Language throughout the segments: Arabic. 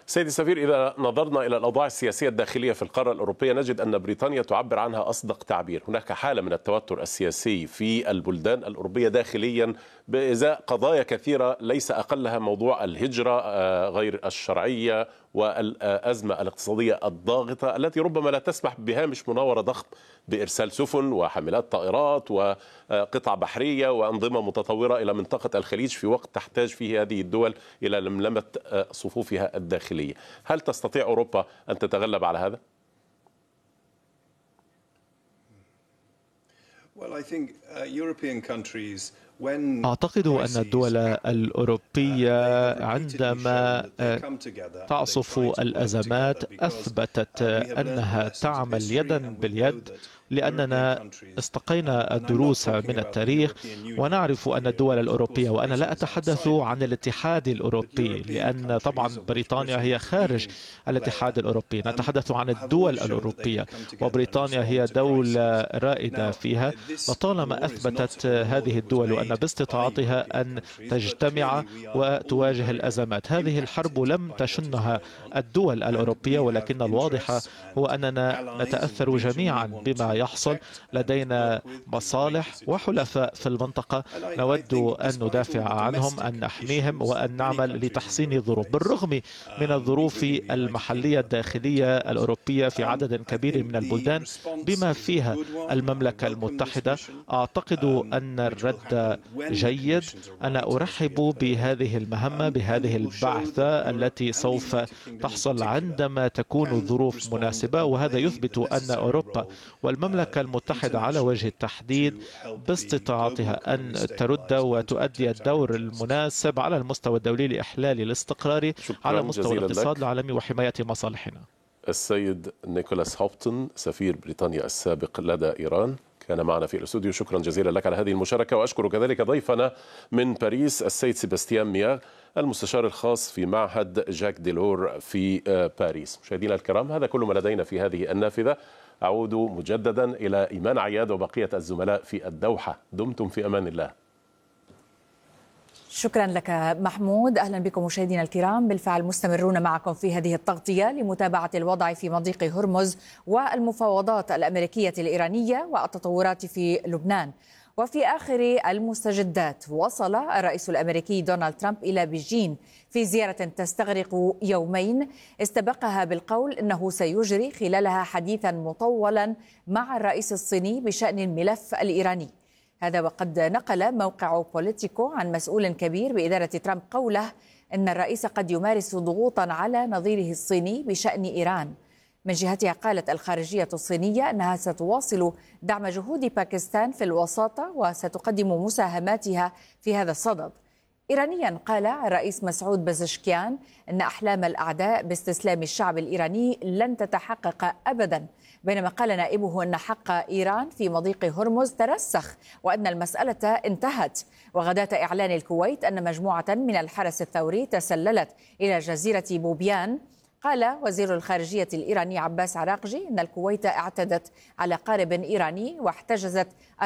سيدي السفير، إذا نظرنا إلى الأوضاع السياسية الداخلية في القارة الأوروبية نجد أن بريطانيا تعبر عنها أصدق تعبير. هناك حالة من التوتر السياسي في البلدان الأوروبية داخليا بإزاء قضايا كثيرة، ليس أقلها موضوع الهجرة غير الشرعية والأزمة الاقتصادية الضاغطة التي ربما لا تسمح بهامش مناورة ضخم بإرسال سفن وحاملات طائرات وقطع بحرية وأنظمة متطورة إلى منطقة الخليج في وقت تحتاج فيه هذه الدول إلى لملمة صفوفها الداخلية. هل تستطيع أوروبا أن تتغلب على هذا؟ أعتقد أن الدول الأوروبية عندما تعصف الأزمات أثبتت أنها تعمل يدا باليد، لأننا استقينا الدروس من التاريخ ونعرف أن الدول الأوروبية، وأنا لا أتحدث عن الاتحاد الأوروبي لأن طبعا بريطانيا هي خارج الاتحاد الأوروبي، نتحدث عن الدول الأوروبية وبريطانيا هي دولة رائدة فيها. وطالما أثبتت هذه الدول أن باستطاعتها أن تجتمع وتواجه الأزمات، هذه الحرب لم تشنها الدول الأوروبية، ولكن الواضح هو أننا نتأثر جميعا بما يحصل. لدينا مصالح وحلفاء في المنطقة نود أن ندافع عنهم، أن نحميهم وأن نعمل لتحسين الظروف بالرغم من الظروف المحلية الداخلية الأوروبية في عدد كبير من البلدان بما فيها المملكة المتحدة. أعتقد أن الرد جيد. أنا أرحب بهذه المهمة، بهذه البعثة التي سوف تحصل عندما تكون الظروف مناسبة، وهذا يثبت أن أوروبا والمملكة المتحدة على وجه التحديد باستطاعتها أن ترد وتؤدي الدور المناسب على المستوى الدولي لإحلال الاستقرار على مستوى الاقتصاد العالمي وحماية مصالحنا. السيد نيكولاس هوبتون سفير بريطانيا السابق لدى إيران كان معنا في الاستوديو. شكرا جزيلا لك على هذه المشاركة، وأشكر كذلك ضيفنا من باريس السيد سيباستيان مياغ المستشار الخاص في معهد جاك ديلور في باريس. مشاهدينا الكرام، هذا كل ما لدينا في هذه النافذة. أعود مجددا إلى إيمان عياد وبقية الزملاء في الدوحة. دمتم في أمان الله. شكرا لك محمود. أهلا بكم مشاهدينا الكرام. بالفعل مستمرون معكم في هذه التغطية لمتابعة الوضع في مضيق هرمز والمفاوضات الأمريكية الإيرانية والتطورات في لبنان. وفي آخر المستجدات، وصل الرئيس الأمريكي دونالد ترامب إلى بيجين في زيارة تستغرق يومين استبقها بالقول أنه سيجري خلالها حديثا مطولا مع الرئيس الصيني بشأن الملف الإيراني. هذا وقد نقل موقع بوليتيكو عن مسؤول كبير بإدارة ترامب قوله أن الرئيس قد يمارس ضغوطا على نظيره الصيني بشأن إيران. من جهتها قالت الخارجية الصينية أنها ستواصل دعم جهود باكستان في الوساطة وستقدم مساهماتها في هذا الصدد. إيرانيا قال الرئيس مسعود بزشكيان أن أحلام الأعداء باستسلام الشعب الإيراني لن تتحقق أبدا، بينما قال نائبه أن حق إيران في مضيق هرمز ترسخ وأن المسألة انتهت. وغداة إعلان الكويت أن مجموعة من الحرس الثوري تسللت إلى جزيرة بوبيان، قال وزير الخارجية الإيراني عباس عراقجي أن الكويت اعتدت على قارب إيراني واحتجزت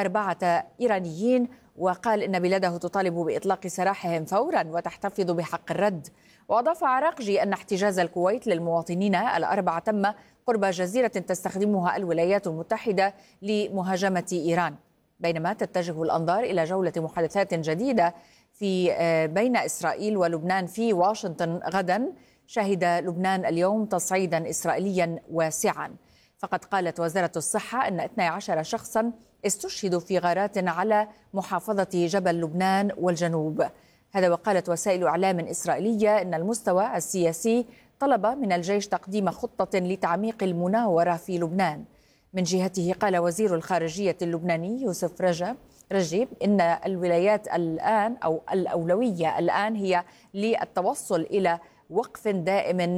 4 إيرانيين، وقال إن بلاده تطالب بإطلاق سراحهم فورا وتحتفظ بحق الرد. وأضاف عراقجي أن احتجاز الكويت للمواطنين 4 تم قرب جزيرة تستخدمها الولايات المتحدة لمهاجمة إيران. بينما تتجه الأنظار إلى جولة محادثات جديدة في بين إسرائيل ولبنان في واشنطن غدا، شهد لبنان اليوم تصعيدا إسرائيليا واسعا. فقد قالت وزارة الصحة أن 12 شخصا استشهدوا في غارات على محافظة جبل لبنان والجنوب. هذا وقالت وسائل إعلام إسرائيلية أن المستوى السياسي طلب من الجيش تقديم خطة لتعميق المناورة في لبنان. من جهته قال وزير الخارجية اللبناني يوسف رجب إن الولايات الآن أو الأولوية الآن هي للتوصل إلى وقف دائم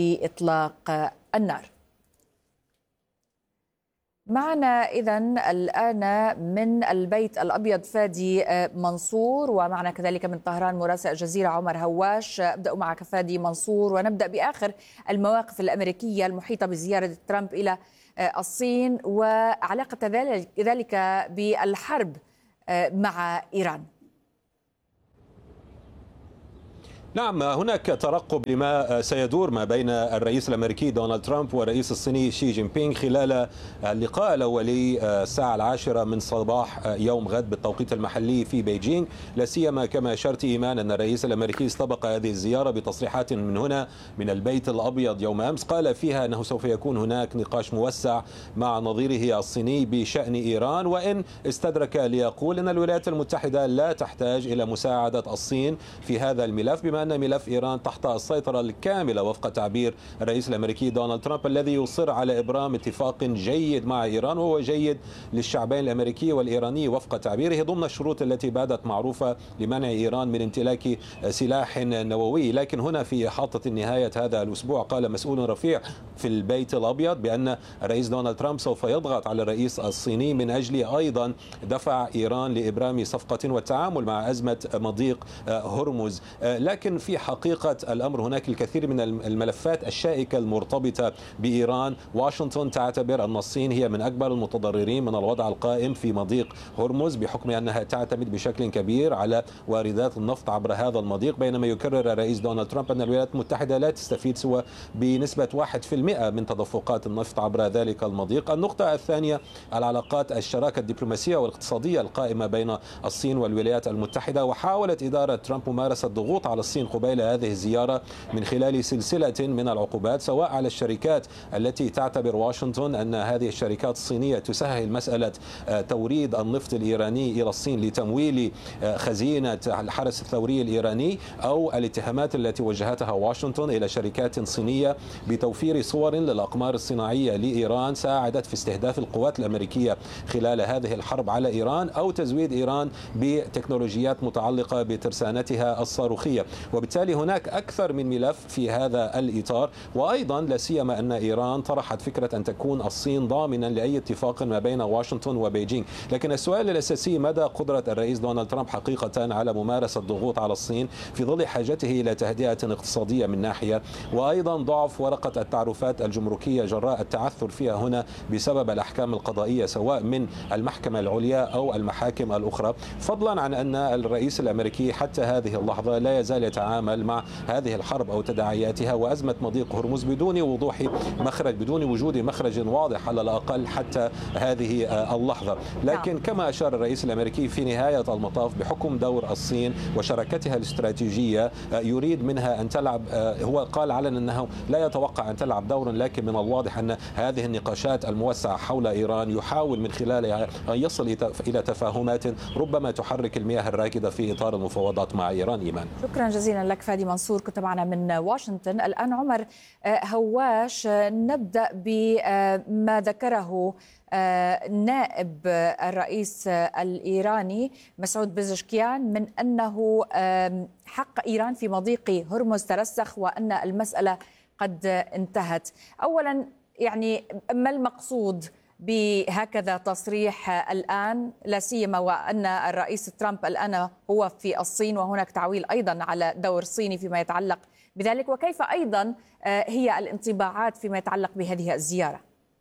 لإطلاق النار. معنا إذن الآن من البيت الأبيض فادي منصور، ومعنا كذلك من طهران مراسل الجزيرة عمر هواش. أبدأ معك فادي منصور ونبدأ بآخر المواقف الأمريكية المحيطة بزيارة ترامب إلى الصين وعلاقة ذلك بالحرب مع إيران. نعم، هناك ترقب لما سيدور ما بين الرئيس الأمريكي دونالد ترامب والرئيس الصيني شي جين بينغ خلال اللقاء الأولي الساعة 10 من صباح يوم غد بالتوقيت المحلي في بيجينغ. لا سيما كما أشرت إيمان أن الرئيس الأمريكي استبق هذه الزيارة بتصريحات من هنا من البيت الأبيض يوم أمس، قال فيها أنه سوف يكون هناك نقاش موسع مع نظيره الصيني بشأن إيران، وإن استدرك ليقول أن الولايات المتحدة لا تحتاج إلى مساعدة الصين في هذا الملف، بما أن ملف إيران تحت السيطرة الكاملة وفق تعبير الرئيس الأمريكي دونالد ترامب الذي يصر على إبرام اتفاق جيد مع إيران، وهو جيد للشعبين الأمريكي والإيراني وفق تعبيره، ضمن الشروط التي باتت معروفة لمنع إيران من امتلاك سلاح نووي. لكن هنا في إحاطة نهاية هذا الأسبوع قال مسؤول رفيع في البيت الأبيض بأن الرئيس دونالد ترامب سوف يضغط على الرئيس الصيني من أجل أيضا دفع إيران لإبرام صفقة والتعامل مع أزمة مضيق هرمز. لكن في حقيقة الأمر هناك الكثير من الملفات الشائكة المرتبطة بإيران. واشنطن تعتبر أن الصين هي من أكبر المتضررين من الوضع القائم في مضيق هرمز، بحكم أنها تعتمد بشكل كبير على واردات النفط عبر هذا المضيق، بينما يكرر الرئيس دونالد ترامب أن الولايات المتحدة لا تستفيد سوى بنسبة 1% من تدفقات النفط عبر ذلك المضيق. النقطة الثانية العلاقات الشراكة الدبلوماسية والاقتصادية القائمة بين الصين والولايات المتحدة، وحاولت إدارة ترامب ممارسة ضغوط على الصين قبيل هذه الزيارة من خلال سلسلة من العقوبات، سواء على الشركات التي تعتبر واشنطن أن هذه الشركات الصينية تسهل مسألة توريد النفط الإيراني إلى الصين لتمويل خزينة الحرس الثوري الإيراني، أو الاتهامات التي وجهتها واشنطن إلى شركات صينية بتوفير صور للأقمار الصناعية لإيران ساعدت في استهداف القوات الأمريكية خلال هذه الحرب على إيران، أو تزويد إيران بتكنولوجيات متعلقة بترسانتها الصاروخية. وبالتالي هناك أكثر من ملف في هذا الإطار. وأيضا لا سيما أن إيران طرحت فكرة أن تكون الصين ضامنا لأي اتفاق ما بين واشنطن وبيجينغ. لكن السؤال الأساسي مدى قدرة الرئيس دونالد ترامب حقيقة على ممارسة الضغوط على الصين في ظل حاجته إلى تهدئة اقتصادية من ناحية، وأيضا ضعف ورقة التعرفات الجمركية جراء التعثر فيها هنا بسبب الأحكام القضائية سواء من المحكمة العليا أو المحاكم الأخرى، فضلا عن أن الرئيس الأمريكي حتى هذه اللحظة لا يزال يتعامل مع هذه الحرب أو تداعياتها وأزمة مضيق هرمز بدون وضوح مخرج، بدون وجود مخرج واضح على الأقل حتى هذه اللحظة. لكن كما أشار الرئيس الأمريكي في نهاية المطاف بحكم دور الصين وشراكتها الاستراتيجية يريد منها أن تلعب، هو قال علنا أنه لا يتوقع أن تلعب دورا، لكن من الواضح أن هذه النقاشات الموسعة حول إيران يحاول من خلالها أن يصل إلى تفاهمات ربما تحرك المياه الراكدة في إطار المفاوضات مع إيران. إيمان، شكرا جزيلا لك فادي منصور، كنت معنا من واشنطن. الآن عمر هواش، نبدأ بما ذكره نائب الرئيس الإيراني مسعود بزشكيان من أنه حق إيران في مضيق هرمز ترسخ وأن المسألة قد انتهت. أولا يعني ما المقصود بهكذا تصريح الآن، لا سيما وأن الرئيس ترامب الآن هو في الصين وهناك تعويل أيضا على دور صيني فيما يتعلق بذلك، وكيف أيضا هي الانطباعات فيما يتعلق بهذه الزيارة؟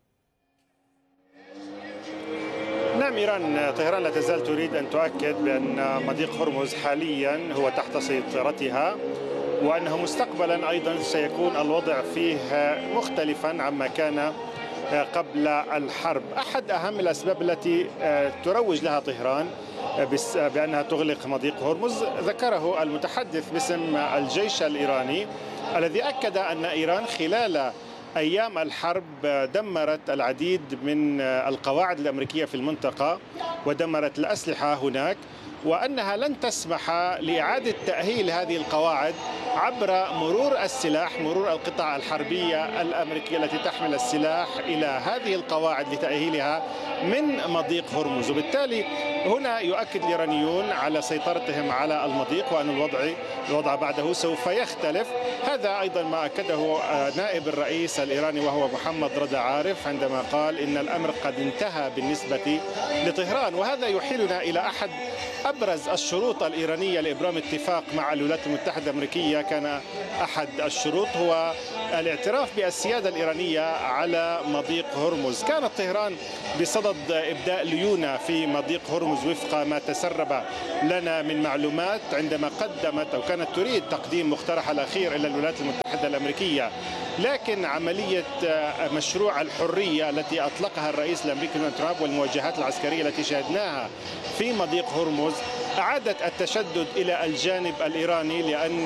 نعم، طهران لا تزال تريد أن تؤكد بأن مضيق هرمز حاليا هو تحت سيطرتها، وأنه مستقبلا أيضا سيكون الوضع فيه مختلفا عما كان قبل الحرب. أحد أهم الأسباب التي تروج لها طهران بأنها تغلق مضيق هرمز ذكره المتحدث باسم الجيش الإيراني، الذي أكد أن إيران خلال أيام الحرب دمرت العديد من القواعد الأمريكية في المنطقة ودمرت الأسلحة هناك، وأنها لن تسمح لإعادة تأهيل هذه القواعد عبر مرور السلاح، مرور القطع الحربية الأمريكية التي تحمل السلاح إلى هذه القواعد لتأهيلها من مضيق هرمز. وبالتالي هنا يؤكد الإيرانيون على سيطرتهم على المضيق وأن الوضع بعده سوف يختلف. هذا أيضا ما أكده نائب الرئيس الإيراني وهو محمد رضا عارف عندما قال إن الأمر قد انتهى بالنسبة لطهران. وهذا يحيلنا إلى أحد أبرز الشروط الإيرانية لإبرام اتفاق مع الولايات المتحدة الأمريكية. كان أحد الشروط هو الاعتراف بالسيادة الإيرانية على مضيق هرمز. كانت طهران بصدد إبداء ليونة في مضيق هرمز هرمز وفق ما تسرب لنا من معلومات عندما قدمت أو كانت تريد تقديم مقترحها الأخير إلى الولايات المتحدة الأمريكية. لكن عملية مشروع الحرية التي أطلقها الرئيس الأمريكي دونالد ترامب والمواجهات العسكرية التي شاهدناها في مضيق هرمز أعادت التشدد إلى الجانب الإيراني،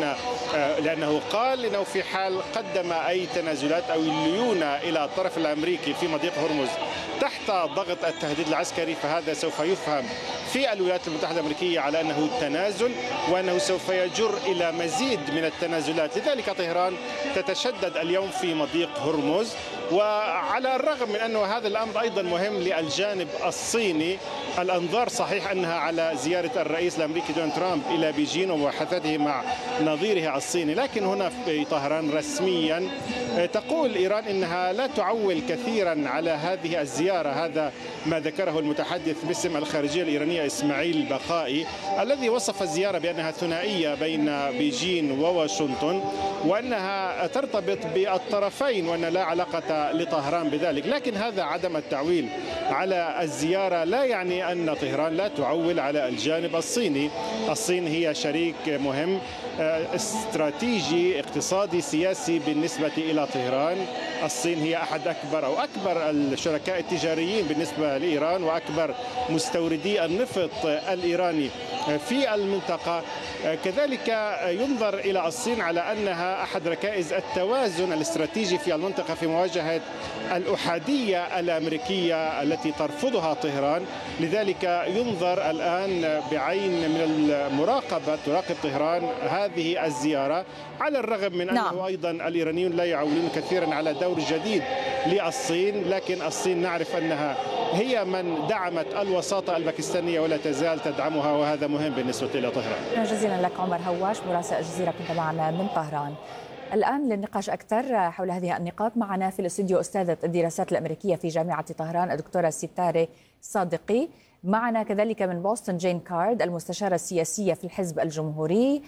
لأنه قال إنه في حال قدم أي تنازلات أو الليونة إلى الطرف الأمريكي في مضيق هرمز تحت ضغط التهديد العسكري، فهذا سوف يفهم في الولايات المتحدة الأمريكية على أنه تنازل وأنه سوف يجر إلى مزيد من التنازلات. لذلك طهران تتشدد اليوم في مضيق هرمز، وعلى الرغم من أنه هذا الأمر أيضا مهم للجانب الصيني. الأنظار صحيح أنها على زيارة الرئيس الأمريكي دونالد ترامب إلى بيجين ومباحثاته مع نظيره الصيني، لكن هنا في طهران رسميا تقول إيران إنها لا تعول كثيرا على هذه الزيارة. هذا ما ذكره المتحدث باسم الخارجية الإيرانية إسماعيل بقائي، الذي وصف الزيارة بأنها ثنائية بين بيجين وواشنطن، وأنها ترتبط بالطرفين وأن لا علاقة لطهران بذلك. لكن هذا عدم التعويل على الزيارة لا يعني أن طهران لا تعول على الجانب الصيني. الصين هي شريك مهم استراتيجي اقتصادي سياسي بالنسبة إلى طهران. الصين هي أحد أكبر الشركاء التجاريين بالنسبة لإيران وأكبر مستوردي النفط الإيراني في المنطقة. كذلك ينظر إلى الصين على أنها أحد ركائز التوازن الاستراتيجي في المنطقة في مواجهة الأحادية الأمريكية التي ترفضها طهران. لذلك ينظر الآن بعين من المراقبة، تراقب طهران هذه الزيارة، على الرغم من أنه أيضا الإيرانيون لا يعولون كثيرا على دور جديد للصين، لكن الصين نعرف أنها هي من دعمت الوساطة الباكستانية ولا تزال تدعمها، وهذا مهم بالنسبة إلى طهران. جزيلا لك عمر هواش مراسل الجزيرة، كنت معنا من طهران. الآن للنقاش أكثر حول هذه النقاط معنا في الاستوديو أستاذة الدراسات الأمريكية في جامعة طهران الدكتورة ستارة صادقي. معنا كذلك من بوسطن جين كارد المستشارة السياسية في الحزب الجمهوري،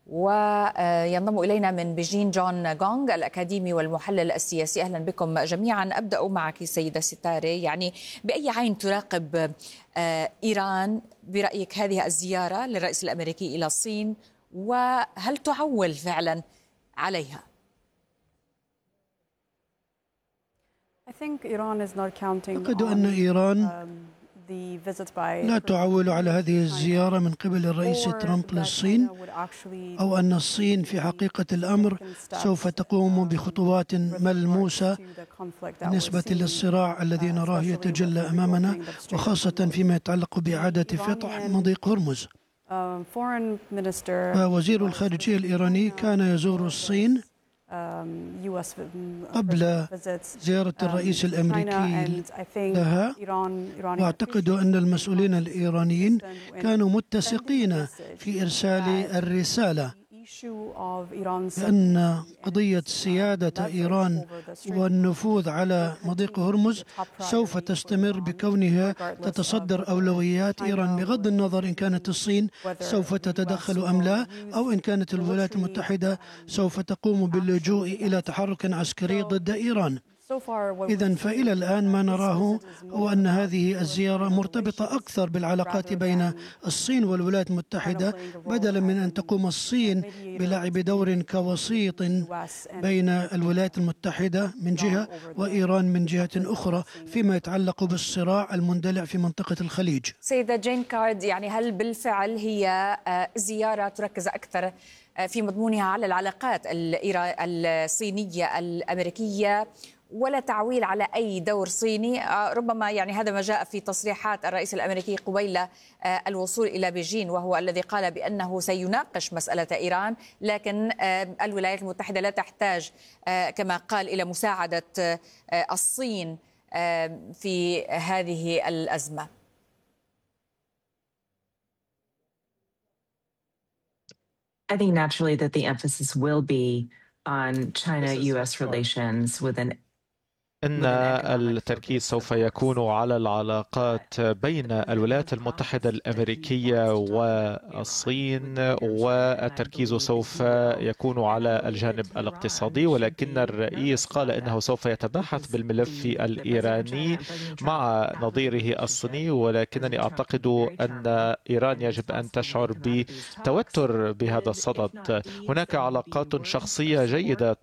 وينضم إلينا من بيجين جون غونغ الأكاديمي والمحلل السياسي. أهلا بكم جميعا. أبدأ معك سيدة ستارة، يعني بأي عين تراقب إيران برأيك هذه الزيارة للرئيس الأمريكي إلى الصين، وهل تعول فعلا عليها؟ أعتقد أن إيران لا تعول على هذه الزيارة من قبل الرئيس ترامب للصين، أو أن الصين في حقيقة الأمر سوف تقوم بخطوات ملموسة بالنسبة للصراع الذي نراه يتجلى أمامنا، وخاصة فيما يتعلق بإعادة فتح مضيق هرمز. وزير الخارجية الإيراني كان يزور الصين قبل زيارة الرئيس الأمريكي لها، وأعتقد أن المسؤولين الإيرانيين كانوا متسقين في إرسال الرسالة بأن قضية سيادة إيران والنفوذ على مضيق هرمز سوف تستمر بكونها تتصدر أولويات إيران، بغض النظر إن كانت الصين سوف تتدخل أم لا، أو إن كانت الولايات المتحدة سوف تقوم باللجوء إلى تحرك عسكري ضد إيران. إذن فإلى الآن ما نراه هو أن هذه الزيارة مرتبطة أكثر بالعلاقات بين الصين والولايات المتحدة، بدلا من أن تقوم الصين بلعب دور كوسيط بين الولايات المتحدة من جهة وإيران من جهة أخرى فيما يتعلق بالصراع المندلع في منطقة الخليج. سيدة جين كارد، يعني هل بالفعل هي زيارة تركز أكثر في مضمونها على العلاقات الصينية الأمريكية ولا تعويل على أي دور صيني؟ ربما يعني هذا ما جاء في تصريحات الرئيس الأمريكي قبيل الوصول إلى بيجين، وهو الذي قال بأنه سيناقش مسألة إيران، لكن الولايات المتحدة لا تحتاج كما قال إلى مساعدة الصين في هذه الأزمة. I think naturally that the emphasis will be on China-U.S. relations with an إن التركيز سوف يكون على العلاقات بين الولايات المتحدة الأمريكية والصين، والتركيز سوف يكون على الجانب الاقتصادي، ولكن الرئيس قال إنه سوف يتباحث بالملف الإيراني مع نظيره الصيني. ولكنني أعتقد أن إيران يجب أن تشعر بتوتر بهذا الصدد. هناك علاقات شخصية جيدة